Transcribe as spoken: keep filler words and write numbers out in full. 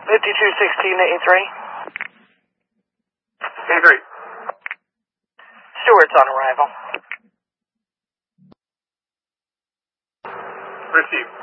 fifty-two sixteen to A three. A three. Stewart's on arrival. Received.